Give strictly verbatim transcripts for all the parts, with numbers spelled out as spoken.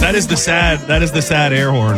That is the sad. That is the sad air horn.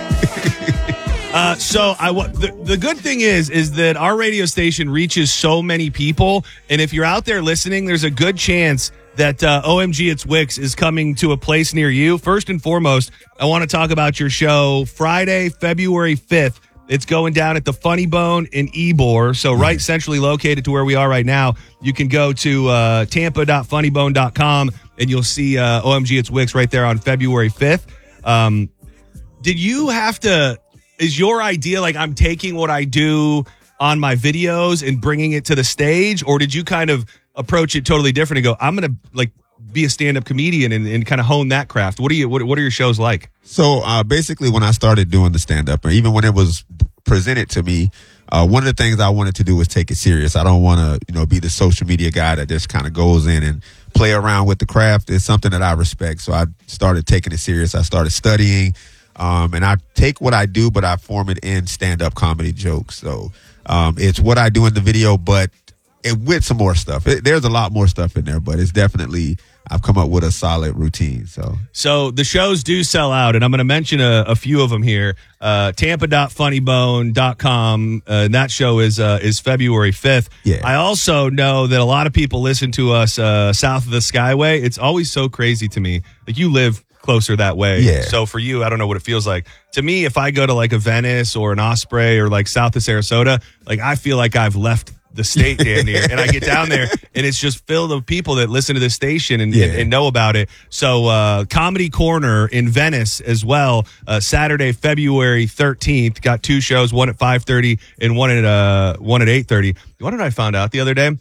Uh, so I the, the good thing is is that our radio station reaches so many people, and if you're out there listening, there's a good chance that uh, O M G It's Wix is coming to a place near you. First and foremost, I want to talk about your show Friday, February fifth. It's going down at the Funny Bone in Ybor, so right centrally located to where we are right now. You can go to uh, tampa dot funny bone dot com, and you'll see uh, O M G It's Wix right there on February fifth. Um, did you have to... Is your idea like I'm taking what I do on my videos and bringing it to the stage, or did you kind of approach it totally different and go, I'm going to like be a stand-up comedian and, and kind of hone that craft? What are you? What, what are your shows like? So uh, basically, when I started doing the stand-up, or even when it was presented to me, uh, one of the things I wanted to do was take it serious. I don't want to, you know, be the social media guy that just kind of goes in and play around with the craft. It's something that I respect, so I started taking it serious. I started studying. Um, and I take what I do, but I form it in stand-up comedy jokes. So um, it's what I do in the video, but it, with some more stuff. It, there's a lot more stuff in there, but it's definitely, I've come up with a solid routine. So so the shows do sell out, and I'm going to mention a, a few of them here. Uh, tampa dot funny bone dot com, uh, and that show is uh, is February fifth. Yeah. I also know that a lot of people listen to us uh, south of the Skyway. It's always so crazy to me. Like, you live closer that way. Yeah. So for you, I don't know what it feels like. To me, if I go to like a Venice or an Osprey or like south of Sarasota, like I feel like I've left the state damn near. And I get down there and it's just filled with people that listen to this station and, yeah. and, and know about it. So uh, Comedy Corner in Venice as well, uh, Saturday, February thirteenth. Got two shows, one at five thirty and one at uh, one at eight thirty. What did I find out the other day?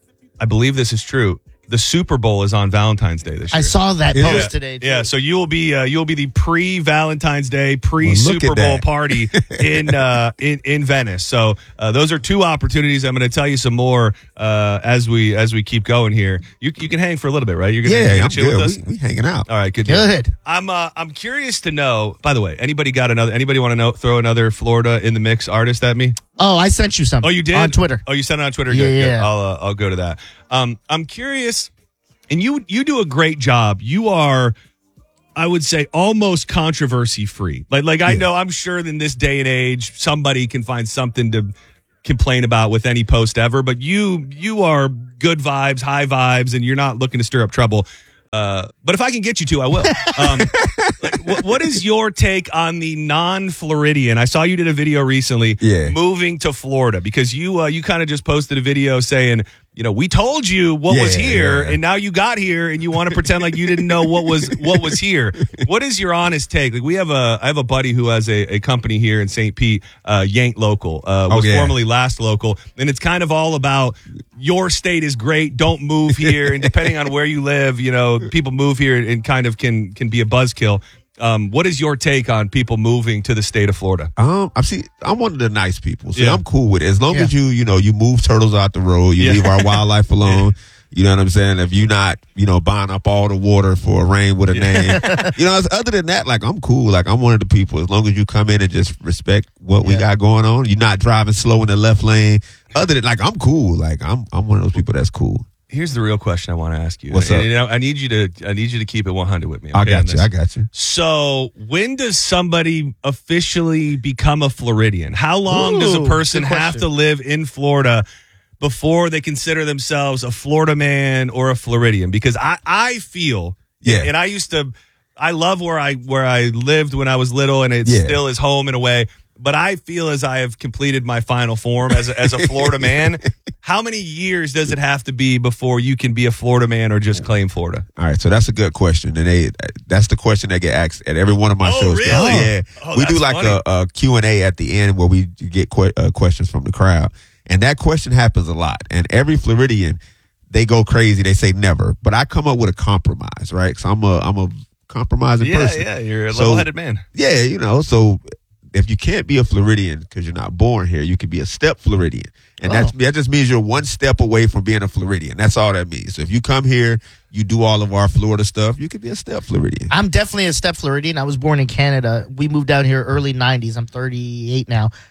I believe this is true. The Super Bowl is on Valentine's Day this year. I saw that Yeah. post today, too. Yeah, so you will be uh, you will be the pre-Valentine's Day, pre-Super Well, look at Bowl that. party in uh, in in Venice. So uh, those are two opportunities. I'm going to tell you some more uh, as we as we keep going here. You you can hang for a little bit, right? You're going yeah, to I'm chill with good. us. We, we hanging out. All right, good. deal. Good. I'm uh, I'm curious to know. By the way, anybody got another? Anybody want to know? Throw another Florida in the mix artist at me? Oh, I sent you something. Oh, you did on Twitter. Oh, you sent it on Twitter. Yeah, Good, good. yeah. I'll uh, I'll go to that. Um, I'm curious. And you you do a great job. You are, I would say, almost controversy free. Like like I Yeah. know, I'm sure in this day and age, somebody can find something to complain about with any post ever. But you you are good vibes, high vibes, and you're not looking to stir up trouble. Uh, but if I can get you to, I will. Um, like, what, what is your take on the non-Floridian? I saw you did a video recently, Yeah. moving to Florida, because you uh, you kind of just posted a video saying, you know, we told you what was Yeah, here, yeah. and now you got here, and you want to pretend like you didn't know what was what was here. What is your honest take? Like, we have a I have a buddy who has a, a company here in Saint Pete, uh, Yank Local, uh, was Oh, yeah. formerly Last Local, and it's kind of all about your state is great, don't move here, and depending on where you live, you know, people move here and kind of can can be a buzzkill. Um, what is your take on people moving to the state of Florida? Um, I'm see, I'm one of the nice people, so Yeah. I'm cool with it. As long Yeah. as you, you know, you move turtles out the road, you Yeah. leave our wildlife alone. You know what I'm saying? If you're not, you know, buying up all the water for a rain with a name, you know, other than that, like, I'm cool. Like, I'm one of the people. As long as you come in and just respect what we Yeah. got going on, you're not driving slow in the left lane. Other than, like, I'm cool. Like, I'm, I'm one of those people that's cool. Here's the real question I want to ask you. What's and, up? You know, I need you to I need you to keep it one hundred with me. I okay, on got you. this? I got you. So, when does somebody officially become a Floridian? How long does a Ooh, person good have question. to live in Florida before they consider themselves a Florida man or a Floridian? Because I, I feel, Yeah. and I used to, I love where I where I lived when I was little, and it Yeah. still is home in a way. But I feel as I have completed my final form as a, as a Florida man. How many years does it have to be before you can be a Florida man or just claim Florida? All right, so that's a good question, and they that's the question that get asked at every one of my Oh, shows. really? Yeah, Oh, we do that's like funny. a, a Q and A at the end where we get que- uh, questions from the crowd, and that question happens a lot. And every Floridian, they go crazy. They say never, but I come up with a compromise, right? So I'm a I'm a compromising Yeah, person. yeah, you're a So- level-headed man. Yeah, you know, so if you can't be a Floridian because you're not born here, you can be a step Floridian. And that's, that just means you're one step away from being a Floridian. That's all that means. So if you come here, you do all of our Florida stuff, you can be a step Floridian. I'm definitely a step Floridian. I was born in Canada. We moved down here early nineties. I'm thirty-eight now.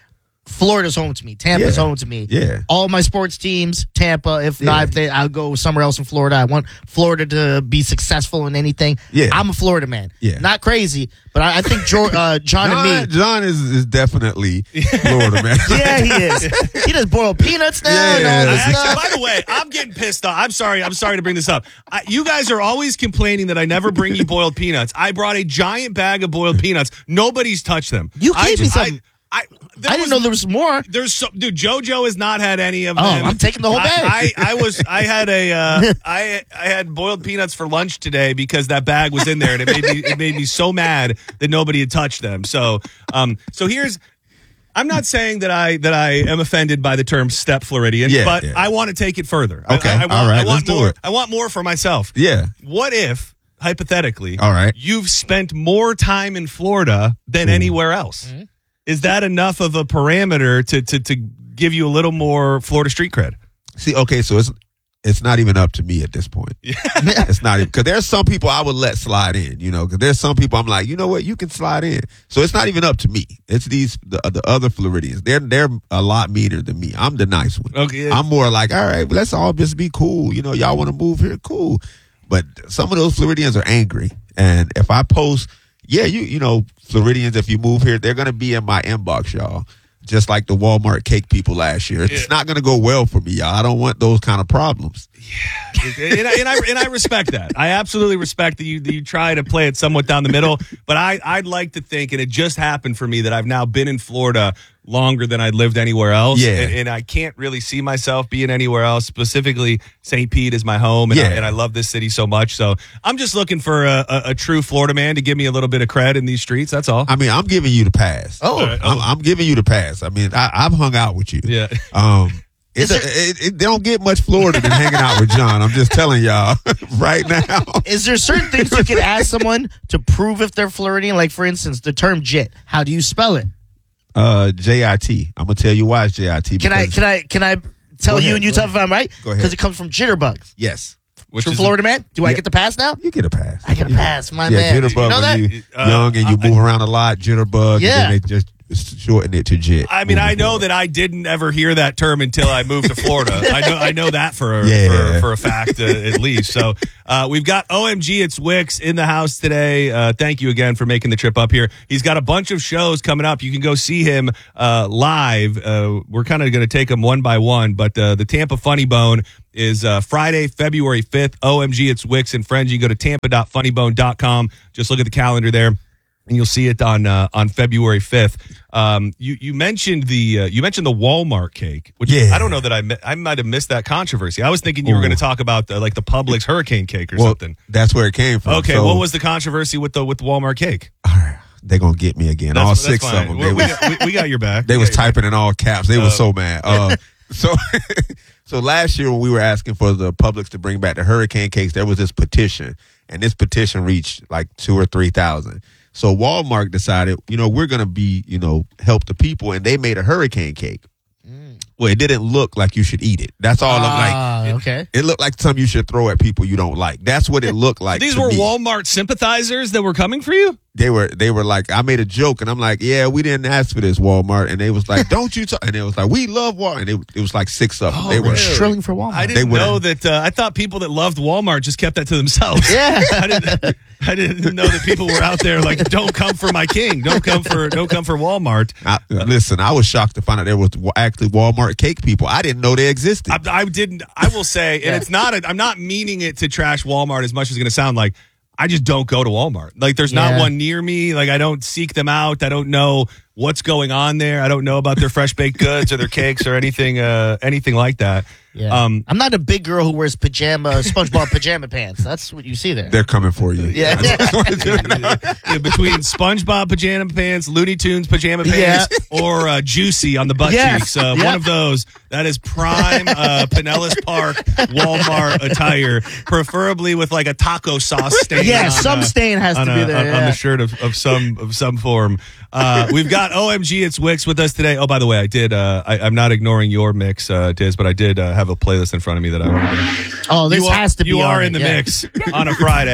Florida's home to me. Tampa's Yeah. home to me. Yeah. All my sports teams, Tampa. If not, Yeah. if they, I'll go somewhere else in Florida. I want Florida to be successful in anything. Yeah. I'm a Florida man. Yeah. Not crazy, but I, I think George, uh, John, John, and me. John is, is definitely Florida, man. Yeah, he is. He does boiled peanuts now and all Yeah. this Actually, stuff. by the way, I'm getting pissed off. I'm sorry. I'm sorry to bring this up. I, you guys are always complaining that I never bring you boiled peanuts. I brought a giant bag of boiled peanuts. Nobody's touched them. You I gave me just- I- some. I, there I didn't was- know there was more. There's so, dude. JoJo has not had any of them. Oh, I'm taking the whole bag. I, I, I was. I had a. Uh, I I had boiled peanuts for lunch today because that bag was in there, and it made me. It made me so mad that nobody had touched them. So, um. So here's. I'm not saying that I that I am offended by the term step Floridian, Yeah, but yeah. I want to take it further. I- Okay, I, I want, all right, I want let's do more. it. I want more for myself. Yeah. What if, hypothetically, All right. you've spent more time in Florida than anywhere else? Mm-hmm. Is that enough of a parameter to, to to give you a little more Florida street cred? See, okay, so it's it's not even up to me at this point. It's not because there's some people I would let slide in, you know, because there's some people I'm like, you know what, you can slide in. So it's not even up to me. It's these the, the other Floridians. They're they're a lot meaner than me. I'm the nice one. Okay. I'm more like, all right, let's all just be cool. You know, y'all want to move here, cool. But some of those Floridians are angry, and if I post, yeah, you you know, Floridians, if you move here, they're gonna be in my inbox, y'all. Just like the Walmart cake people last year. It's Yeah. not going to go well for me, y'all. I don't want those kind of problems. and, I, and I and I respect that. I absolutely respect that you that you try to play it somewhat down the middle. But I I'd like to think, and it just happened for me that I've now been in Florida longer than I'd lived anywhere else. Yeah. And, and I can't really see myself being anywhere else. Specifically, Saint Pete is my home, and, Yeah. I, and I love this city so much. So I'm just looking for a, a, a true Florida man to give me a little bit of cred in these streets. That's all. I mean, I'm giving you the pass. Oh. right. I'm, I'm giving you the pass. I mean, I, I've hung out with you. Yeah. Um, Is it's there- a, it, it, they don't get much Florida than hanging out with John. I'm just telling y'all right now. Is there certain things you can ask someone to prove if they're Floridian? Like, for instance, the term jit. How do you spell it? Uh, J I T. I'm gonna tell you why it's J I T. Can I can I can I tell Go you ahead, and you go tell ahead. if I'm right? Go ahead. Because it comes from jitterbugs. Yes, Which True is Florida man. Do I Yeah. get the pass now? you get a pass. I get a pass, my yeah, man. jitterbug You know that? when you Uh, young and you I- move around a lot. Jitterbug. Yeah. And then they just shorten it to jit. I mean, moving I know forward. that I didn't ever hear that term until I moved to Florida. I know, I know that for Yeah. for, for a fact, uh, at least. So uh, we've got O M G. It's Wicks in the house today. Uh, thank you again for making the trip up here. He's got a bunch of shows coming up. You can go see him uh, live. Uh, we're kind of going to take them one by one, but uh, the Tampa Funny Bone is uh, Friday, February fifth. O M G. It's Wicks and Friends. You can go to tampa dot funny bone dot com. Just look at the calendar there, and you'll see it on uh, on February fifth. Um, you you mentioned the uh, you mentioned the Walmart cake, which Yeah. I don't know that I mi- I might have missed that controversy. I was thinking you were Ooh. going to talk about the, like the Publix hurricane cake or well, something. that's where it came from. Okay, So, what was the controversy with the with the Walmart cake? They're gonna get me again. all That's- six that's of fine. them. We, They we was, got, we, we got your back. they We was got your back. typing in all caps. They Uh, was so mad. Uh, so, so last year when we were asking for the Publix to bring back the hurricane cakes, there was this petition, and this petition reached like two or three thousand. So Walmart decided, you know, we're gonna be, you know, help the people, and they made a hurricane cake. Well, it didn't look like you should eat it. That's all. it looked like. Ah, okay. It looked like something you should throw at people you don't like. That's what it looked like. These to were me. Walmart sympathizers that were coming for you. They were they were like, I made a joke and I'm like, yeah, we didn't ask for this, Walmart. And they was like, don't you talk? And it was like, we love Walmart. And it, it was like six of them. Oh, they were really? Shrilling for Walmart. I They didn't were- know that. Uh, I thought people that loved Walmart just kept that to themselves. Yeah. I didn't. I didn't know that people were out there like, don't come for my king. Don't come for. Don't come for Walmart. I, listen, I was shocked to find out there was actually Walmart cake people. I didn't know they existed. I, I didn't. I will say, and Yeah. it's not. A, I'm not meaning it to trash Walmart as much as it's going to sound like. I just don't go to Walmart. Like, there's not Yeah. one near me. Like, I don't seek them out. I don't know what's going on there. I don't know about their fresh baked goods or their cakes or anything. Uh, anything like that. Yeah. Um, I'm not a big girl who wears pajama, SpongeBob pajama pants. That's what you see there. They're coming for you. Yeah. yeah, between SpongeBob pajama pants, Looney Tunes pajama pants, or uh, Juicy on the butt Yes. cheeks. Uh, Yep. One of those. That is prime uh, Pinellas Park Walmart attire, preferably with like a taco sauce stain. Yeah, on, some uh, stain has to on, be a- there, on, on yeah. the shirt of, of some of some form. Uh, we've got O M G. It's Wicks with us today. Oh, by the way, I did. Uh, I, I'm not ignoring your mix, uh, Diz, but I did uh, have a playlist in front of me that I. Oh, this you are, has to be You on are it, in the yeah. mix on a Friday.